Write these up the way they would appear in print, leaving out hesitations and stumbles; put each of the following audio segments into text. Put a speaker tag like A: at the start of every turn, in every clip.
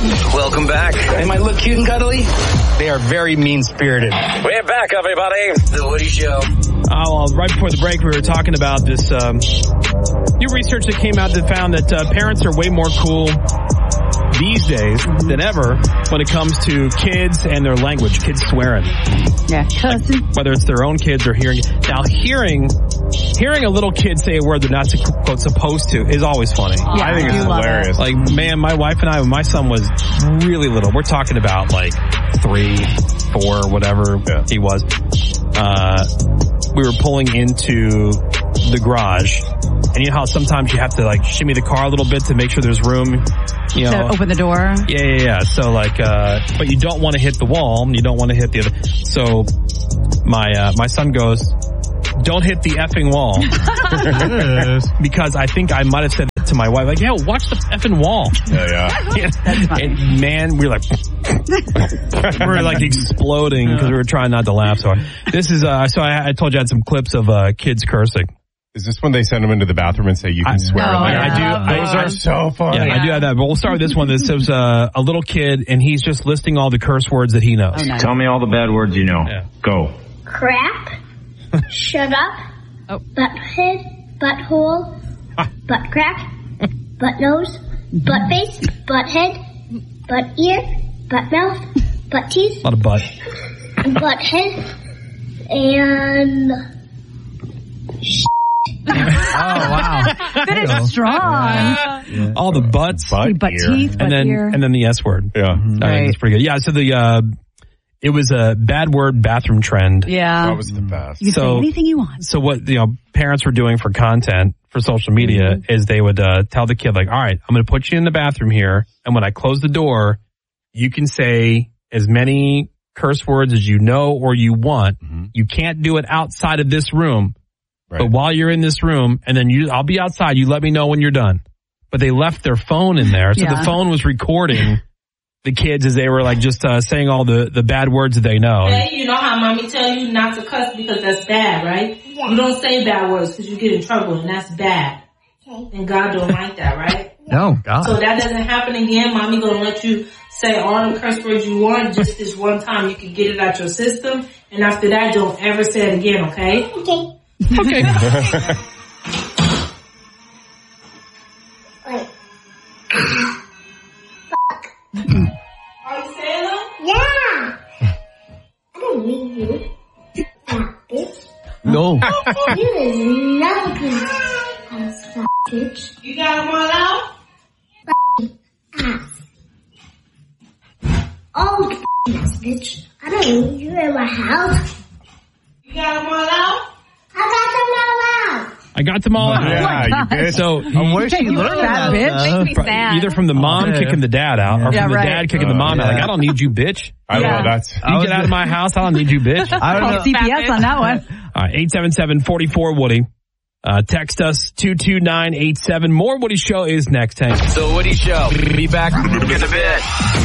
A: Welcome back.
B: They might look cute and cuddly. They are very mean-spirited.
A: We're back, everybody. The Woody Show.
C: Right before the break, we were talking about this new research that came out that found that parents are way more cool these days than ever when it comes to kids and their language, kids swearing.
D: Yeah, cousin.
C: Like, whether it's their own kids or hearing. Now, hearing a little kid say a word they're not quote supposed to is always funny.
D: Yeah,
E: I think it's hilarious.
C: Like, man, my wife and I, when my son was really little, we're talking about like 3, 4, whatever he was. We were pulling into the garage, and you know how sometimes you have to like shimmy the car a little bit to make sure there's room, you know,
D: to open the door.
C: Yeah. So like, but you don't want to hit the wall, and you don't want to hit the other. So my son goes, "Don't hit the effing wall," because I think I might have said that to my wife, like, "Yeah, watch the effing wall."
E: Yeah.
C: And man, we're like, we're like exploding because we were trying not to laugh. So this is, so I told you I had some clips of kids cursing.
E: Is this when they send them into the bathroom and say you can swear? Those are so funny.
C: Yeah, I do have that. But we'll start with this one. This is a little kid, and he's just listing all the curse words that he knows.
D: Oh, nice.
F: Tell me all the bad words you know.
C: Yeah.
F: Go.
G: Crap. Shut up. Butthead. Butthole. Butt crack. Butt nose. Butt face. Butt head. Butt ear. Butt mouth. Butt teeth.
C: A lot of butt.
G: Butt head. And...
D: Oh, wow. That is strong.
C: All the butts.
D: Butt teeth, butt ear.
C: And then the S word.
E: Yeah.
C: I think it's pretty good. Yeah, so it was a bad word bathroom trend.
D: Yeah.
E: That was the best.
D: You can say anything you want.
C: So what, parents were doing for content for social media is they would tell the kid, like, all right, I'm going to put you in the bathroom here, and when I close the door, you can say as many curse words as you know or you want. You can't do it outside of this room. Right. But while you're in this room, and then I'll be outside, you let me know when you're done. But they left their phone in there, so the phone was recording the kids as they were like just saying all the bad words that they know.
H: Hey, you know how mommy tell you not to cuss because that's bad, right? Yeah. You don't say bad words because you get in trouble, and that's bad. Okay. And God don't like that, right?
B: No, God.
H: So that doesn't happen again. Mommy gonna let you say all the curse words you want just this one time. You can get it out your system, and after that, don't ever say it again, okay?
G: Okay.
C: Okay.
G: Wait. Fuck.
H: Are you saying them?
G: Yeah. I don't need you. Fat bitch.
B: No.
G: You is never good. Fat bitch.
H: You got them all out?
G: Ass. Oh, ass bitch. I don't need you in my house.
H: You got them all out?
C: I got them all out.
E: Yeah, you bitch.
C: So
B: where she learned that,
D: bitch?
I: Makes me sad.
C: Either from the mom kicking the dad out, or from the dad kicking the mom out. Like, I don't need you, bitch.
E: I don't know. That's.
C: You get out of my house. I don't need you, bitch.
D: I don't know. CPS on that one.
C: All right, 877-44-WOODY. Text us 22987. More Woody Show is next. Hank.
A: The Woody Show. Be back in a bit.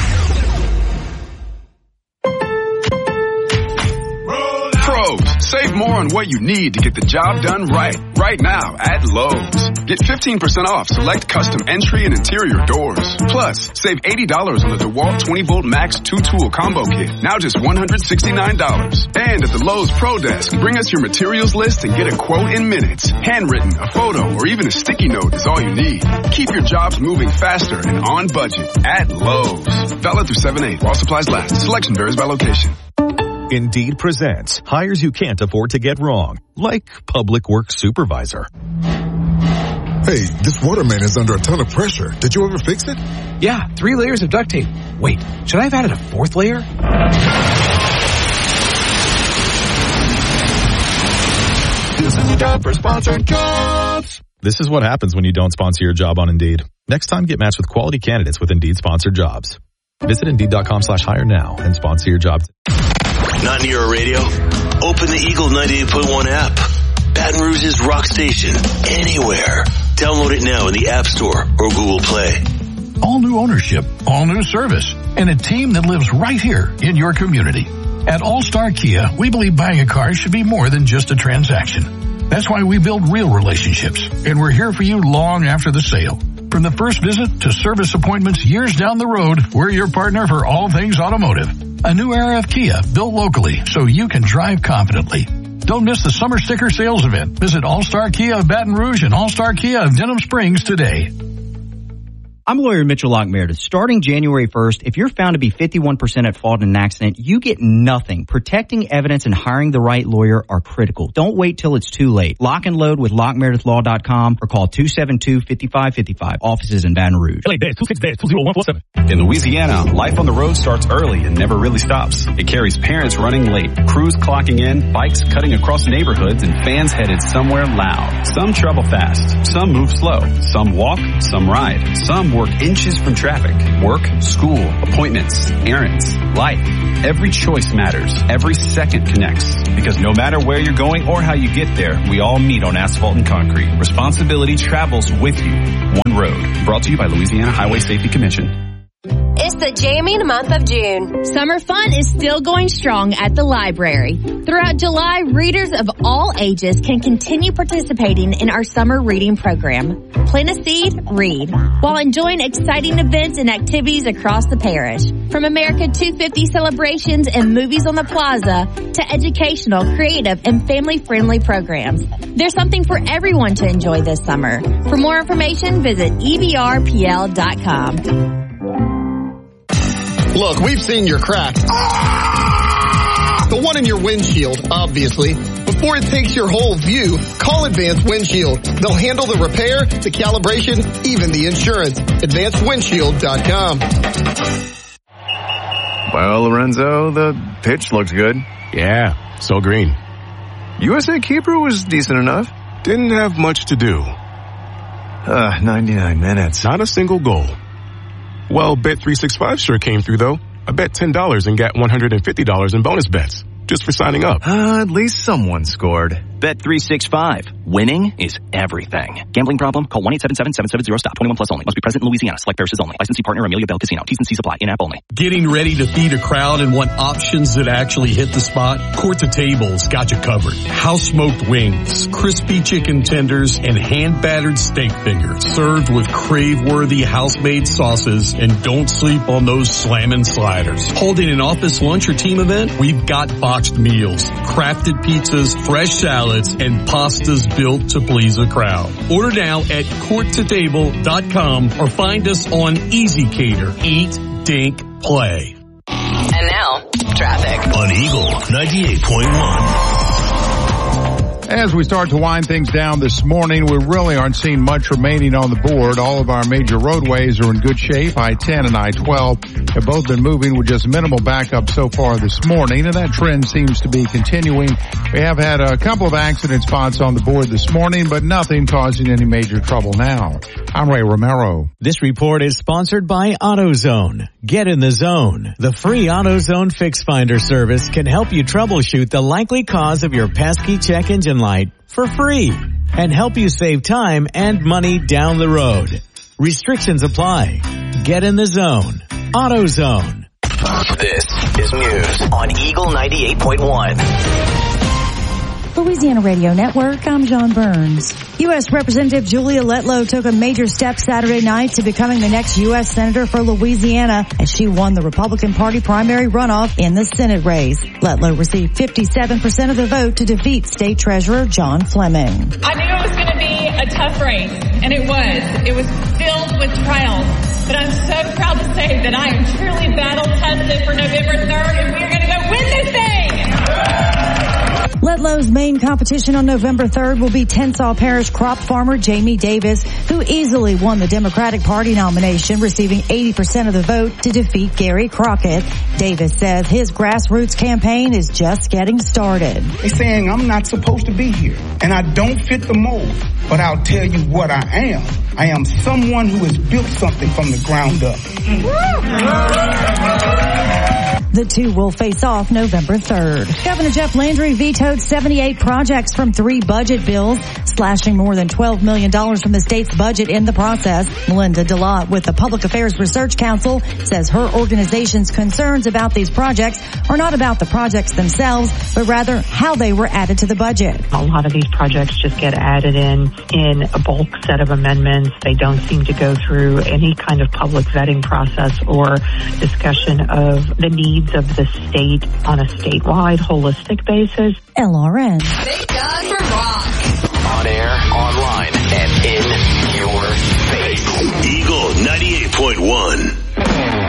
J: Pros, save more on what you need to get the job done right now at Lowe's. Get 15% off select custom entry and interior doors. Plus, save $80 on the DeWalt 20-volt Max 2-tool combo kit. Now just $169. And at the Lowe's Pro Desk, bring us your materials list and get a quote in minutes. Handwritten, a photo, or even a sticky note is all you need. Keep your jobs moving faster and on budget at Lowe's. Valid through 7/8 while supplies last. Selection varies by location.
K: Indeed presents hires you can't afford to get wrong, like public works supervisor.
L: Hey, this water main is under a ton of pressure. Did you ever fix it?
B: Yeah, 3 layers of duct tape. Wait, should I have added a 4th layer?
K: Isn't your job for sponsored jobs? This is what happens when you don't sponsor your job on Indeed. Next time, get matched with quality candidates with Indeed sponsored jobs. Visit Indeed.com/hire now and sponsor your job.
M: Not near a radio? Open the Eagle 98.1 app. Baton Rouge's rock station. Anywhere. Download it now in the App Store or Google Play.
N: All new ownership, all new service, and a team that lives right here in your community. At All-Star Kia, we believe buying a car should be more than just a transaction. That's why we build real relationships, and we're here for you long after the sale. From the first visit to service appointments years down the road, we're your partner for all things automotive. A new era of Kia built locally so you can drive confidently. Don't miss the summer sticker sales event. Visit All-Star Kia of Baton Rouge and All-Star Kia of Denham Springs today.
F: I'm lawyer Mitchell Lockmeredith. Starting January 1st, if you're found to be 51% at fault in an accident, you get nothing. Protecting evidence and hiring the right lawyer are critical. Don't wait till it's too late. Lock and load with LockMeredithLaw.com or call 272-5555. Offices in Baton Rouge.
I: In Louisiana, life on the road starts early and never really stops. It carries parents running late, crews clocking in, bikes cutting across neighborhoods, and fans headed somewhere loud. Some travel fast, some move slow, some walk, some ride, some work inches from traffic. Work, school, appointments, errands, life. Every choice matters. Every second connects. Because no matter where you're going or how you get there, we all meet on asphalt and concrete. Responsibility travels with you. One road. Brought to you by Louisiana Highway Safety Commission.
O: It's the jamming month of June. Summer fun is still going strong at the library. Throughout July, readers of all ages can continue participating in our summer reading program. Plant a seed, read, while enjoying exciting events and activities across the parish. From America 250 celebrations and movies on the plaza to educational, creative, and family-friendly programs. There's something for everyone to enjoy this summer. For more information, visit ebrpl.com.
P: Look, we've seen your crack. The one in your windshield, obviously. Before it takes your whole view, call Advanced Windshield. They'll handle the repair, the calibration, even the insurance. AdvancedWindshield.com.
Q: Well, Lorenzo, the pitch looked good.
E: Yeah, so green.
Q: USA keeper was decent enough.
E: Didn't have much to do.
Q: 99 minutes.
E: Not a single goal. Well, Bet365 sure came through, though. I bet $10 and got $150 in bonus bets just for signing up.
Q: At least someone scored.
R: Bet365. Winning is everything. Gambling problem? Call 1-877-770-STOP. 21 plus only. Must be present in Louisiana. Select parishes only. Licensee partner Amelia Bell Casino. T's and C's apply. In-app only.
S: Getting ready to feed a crowd and want options that actually hit the spot? Court to Table's got you covered. House smoked wings, crispy chicken tenders, and hand-battered steak fingers. Served with crave-worthy house-made sauces, and don't sleep on those slammin' sliders. Holding an office lunch or team event? We've got boxed meals, crafted pizzas, fresh salads, and pastas built to please a crowd. Order now at courttotable.com or find us on Easy Cater. Eat, dink, play.
O: And now, traffic.
M: On Eagle 98.1.
T: As we start to wind things down this morning, we really aren't seeing much remaining on the board. All of our major roadways are in good shape. I-10 and I-12 have both been moving with just minimal backup so far this morning, and that trend seems to be continuing. We have had a couple of accident spots on the board this morning, but nothing causing any major trouble now. I'm Ray Romero.
U: This report is sponsored by AutoZone. Get in the zone. The free AutoZone Fix Finder service can help you troubleshoot the likely cause of your pesky check engine light for free and help you save time and money down the road. Restrictions apply. Get in the zone. AutoZone.
R: This is news on Eagle 98.1.
D: Louisiana Radio Network, I'm John Burns. U.S. Representative Julia Letlow took a major step Saturday night to becoming the next U.S. Senator for Louisiana as she won the Republican Party primary runoff in the Senate race. Letlow received 57% of the vote to defeat State Treasurer John Fleming.
V: I knew it was going to be a tough race, and it was. It was filled with trials. But I'm so proud to say that I am truly battle-tested for November 3rd, and we are going to go win this thing!
D: Letlow's main competition on November 3rd will be Tensas Parish crop farmer Jamie Davis, who easily won the Democratic Party nomination, receiving 80% of the vote to defeat Gary Crockett. Davis says his grassroots campaign is just getting started.
W: They're saying I'm not supposed to be here, and I don't fit the mold, but I'll tell you what I am. I am someone who has built something from the ground up.
D: The two will face off November 3rd. Governor Jeff Landry vetoed 78 projects from 3 budget bills, slashing more than $12 million from the state's budget in the process. Melinda DeLotte with the Public Affairs Research Council says her organization's concerns about these projects are not about the projects themselves, but rather how they were added to the budget.
C: A lot of these projects just get added in a bulk set of amendments. They don't seem to go through any kind of public vetting process or discussion of the needs of the state on a statewide, holistic basis.
D: LRN.
O: Thank God for rock.
A: On air,